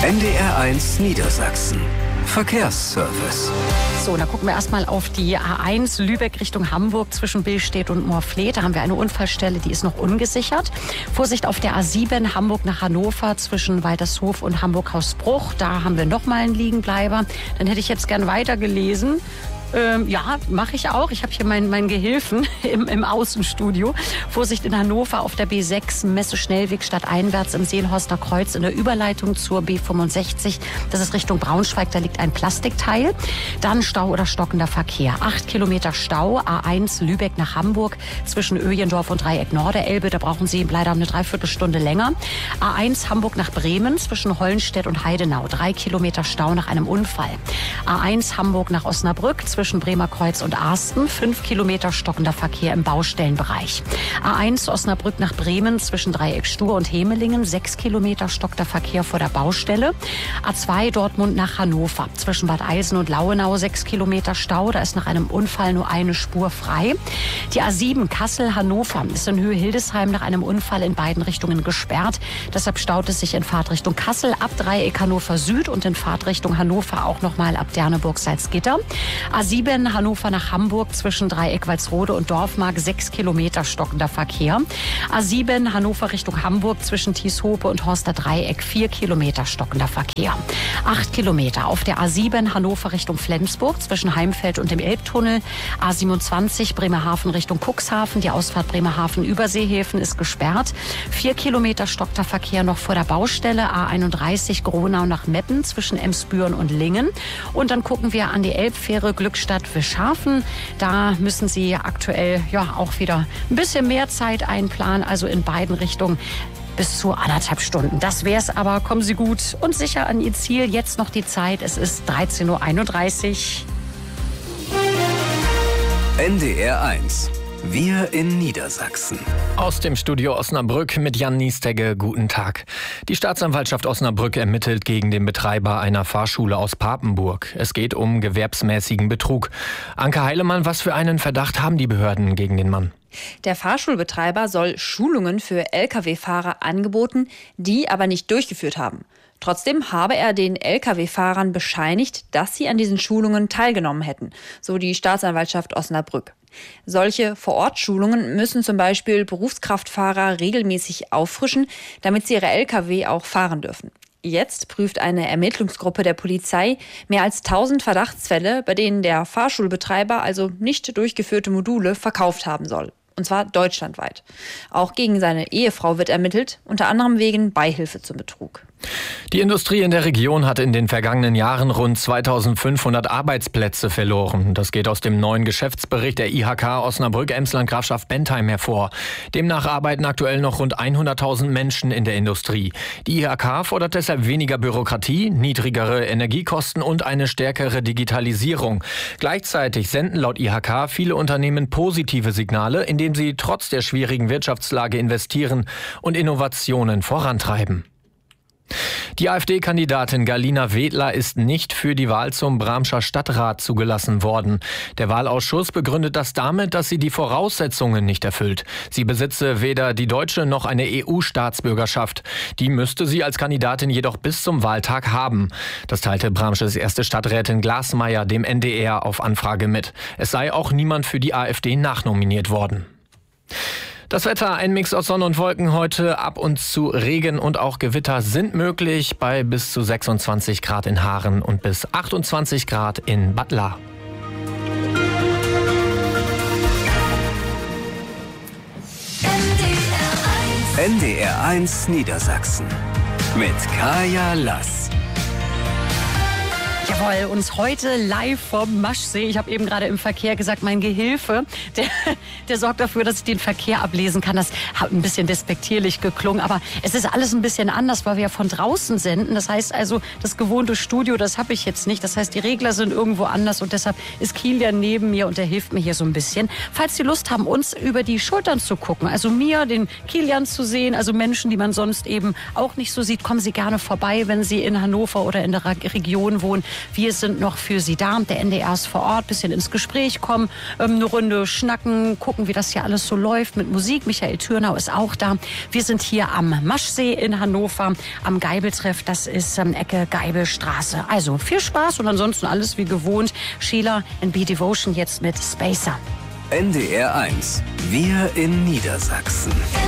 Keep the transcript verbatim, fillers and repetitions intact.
N D R eins Niedersachsen. Verkehrsservice. So, da gucken wir erstmal auf die A eins Lübeck Richtung Hamburg zwischen Billstedt und Moorfleet. Da haben wir eine Unfallstelle, die ist noch ungesichert. Vorsicht auf der A sieben Hamburg nach Hannover zwischen Waltershof und Hamburg-Hausbruch. Da haben wir nochmal einen Liegenbleiber. Dann hätte ich jetzt gern weitergelesen. Ähm, ja, mache ich auch. Ich habe hier meinen, meinen Gehilfen im, im Außenstudio. Vorsicht in Hannover auf der B sechs, Messe-Schnellweg stadteinwärts im Seelhorster Kreuz in der Überleitung zur B fünfundsechzig. Das ist Richtung Braunschweig, da liegt ein Plastikteil. Dann Stau oder stockender Verkehr. Acht Kilometer Stau, A eins Lübeck nach Hamburg zwischen Öjendorf und Dreieck Norderelbe. Da brauchen Sie leider eine Dreiviertelstunde länger. A eins Hamburg nach Bremen zwischen Hollenstedt und Heidenau. Drei Kilometer Stau nach einem Unfall. A eins Hamburg nach Osnabrück zwischen zwischen Bremer Kreuz und Arsten, fünf Kilometer stockender Verkehr im Baustellenbereich. A eins Osnabrück nach Bremen zwischen Dreieck Stur und Hemelingen, sechs Kilometer stockender Verkehr vor der Baustelle. A zwei Dortmund nach Hannover zwischen Bad Eilsen und Lauenau, sechs Kilometer Stau, da ist nach einem Unfall nur eine Spur frei. Die A sieben Kassel-Hannover ist in Höhe Hildesheim nach einem Unfall in beiden Richtungen gesperrt. Deshalb staut es sich in Fahrtrichtung Kassel ab Dreieck Hannover Süd und in Fahrtrichtung Hannover auch nochmal ab Derneburg-Salzgitter. A sieben Hannover nach Hamburg zwischen Dreieck Walsrode und Dorfmark, sechs Kilometer stockender Verkehr. A sieben Hannover Richtung Hamburg zwischen Thieshope und Horster Dreieck, vier Kilometer stockender Verkehr. acht Kilometer auf der A sieben Hannover Richtung Flensburg zwischen Heimfeld und dem Elbtunnel. A siebenundzwanzig Bremerhaven Richtung Cuxhaven, die Ausfahrt Bremerhaven-Überseehäfen ist gesperrt. vier Kilometer stockter Verkehr noch vor der Baustelle. A einunddreißig Gronau nach Meppen zwischen Emsbüren und Lingen. Und dann gucken wir an die Elbfähre Glückstadt Wischhafen. Da müssen Sie aktuell ja auch wieder ein bisschen mehr Zeit einplanen, also in beiden Richtungen bis zu anderthalb Stunden. Das wär's aber. Kommen Sie gut und sicher an Ihr Ziel. Jetzt noch die Zeit. Es ist dreizehn Uhr einunddreißig. N D R eins. Wir in Niedersachsen. Aus dem Studio Osnabrück mit Jan Niestegge. Guten Tag. Die Staatsanwaltschaft Osnabrück ermittelt gegen den Betreiber einer Fahrschule aus Papenburg. Es geht um gewerbsmäßigen Betrug. Anke Heilemann, was für einen Verdacht haben die Behörden gegen den Mann? Der Fahrschulbetreiber soll Schulungen für L K W-Fahrer angeboten, die aber nicht durchgeführt haben. Trotzdem habe er den L K W-Fahrern bescheinigt, dass sie an diesen Schulungen teilgenommen hätten, so die Staatsanwaltschaft Osnabrück. Solche Vor-Ort-Schulungen müssen zum Beispiel Berufskraftfahrer regelmäßig auffrischen, damit sie ihre L K W auch fahren dürfen. Jetzt prüft eine Ermittlungsgruppe der Polizei mehr als tausend Verdachtsfälle, bei denen der Fahrschulbetreiber also nicht durchgeführte Module verkauft haben soll. Und zwar deutschlandweit. Auch gegen seine Ehefrau wird ermittelt, unter anderem wegen Beihilfe zum Betrug. Die Industrie in der Region hat in den vergangenen Jahren rund zweitausendfünfhundert Arbeitsplätze verloren. Das geht aus dem neuen Geschäftsbericht der I H K Osnabrück-Emsland-Grafschaft Bentheim hervor. Demnach arbeiten aktuell noch rund hunderttausend Menschen in der Industrie. Die I H K fordert deshalb weniger Bürokratie, niedrigere Energiekosten und eine stärkere Digitalisierung. Gleichzeitig senden laut I H K viele Unternehmen positive Signale, indem sie trotz der schwierigen Wirtschaftslage investieren und Innovationen vorantreiben. Die AfD-Kandidatin Galina Wedler ist nicht für die Wahl zum Bramscher Stadtrat zugelassen worden. Der Wahlausschuss begründet das damit, dass sie die Voraussetzungen nicht erfüllt. Sie besitze weder die deutsche noch eine E U-Staatsbürgerschaft. Die müsste sie als Kandidatin jedoch bis zum Wahltag haben. Das teilte Bramsches erste Stadträtin Glasmeier dem N D R auf Anfrage mit. Es sei auch niemand für die AfD nachnominiert worden. Das Wetter, ein Mix aus Sonne und Wolken heute, ab und zu Regen und auch Gewitter sind möglich bei bis zu sechsundzwanzig Grad in Haaren und bis achtundzwanzig Grad in Bad Lahr. N D R eins Niedersachsen mit Kaya Lass. Jawohl, uns heute live vom Maschsee. Ich habe eben gerade im Verkehr gesagt, mein Gehilfe, der, der sorgt dafür, dass ich den Verkehr ablesen kann. Das hat ein bisschen despektierlich geklungen, aber es ist alles ein bisschen anders, weil wir ja von draußen senden. Das heißt also, das gewohnte Studio, das habe ich jetzt nicht. Das heißt, die Regler sind irgendwo anders und deshalb ist Kilian neben mir und der hilft mir hier so ein bisschen. Falls Sie Lust haben, uns über die Schultern zu gucken, also mir, den Kilian zu sehen, also Menschen, die man sonst eben auch nicht so sieht, kommen Sie gerne vorbei, wenn Sie in Hannover oder in der Region wohnen. Wir sind noch für Sie da. Der N D R ist vor Ort, bisschen ins Gespräch kommen, ähm, eine Runde schnacken, gucken, wie das hier alles so läuft mit Musik. Michael Thürnau ist auch da. Wir sind hier am Maschsee in Hannover, am Geibeltreff. Das ist ähm, Ecke Geibelstraße. Also viel Spaß und ansonsten alles wie gewohnt. Sheila and Be Devotion jetzt mit Spacer. N D R eins. Wir in Niedersachsen.